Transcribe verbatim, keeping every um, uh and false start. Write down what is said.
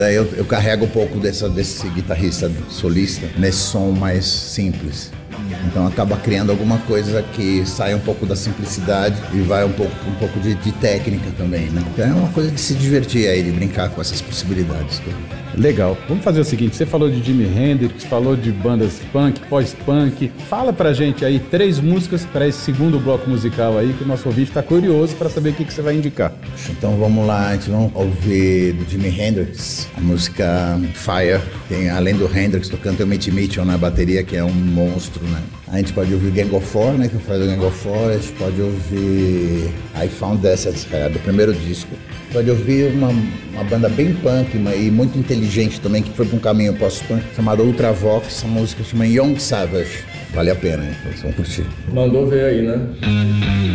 Daí eu, eu carrego um pouco dessa, desse guitarrista solista nesse som mais simples. Então acaba criando alguma coisa que sai um pouco da simplicidade e vai um pouco, um pouco de, de técnica também, né? Então é uma coisa de se divertir aí, de brincar com essas possibilidades todas. Legal. Vamos fazer o seguinte, você falou de Jimi Hendrix, falou de bandas punk, pós-punk. Fala pra gente aí três músicas para esse segundo bloco musical aí, que o nosso ouvinte tá curioso para saber o que, que você vai indicar. Então vamos lá, a gente vai ouvir do Jimi Hendrix a música Fire. Tem, além do Hendrix tocando, tem o Mitch Mitchell na bateria, que é um monstro, né? A gente pode ouvir Gang of Four, né, que faz o Gang of Four. A gente pode ouvir I Found Desert's Hair, do primeiro disco. Pode ouvir uma, uma banda bem punk uma, e muito inteligente também, que foi para um caminho pós-punk, chamada Ultravox. Essa música chama Young Savage. Vale a pena, hein? Vocês vão curtir. Mandou ver aí, né?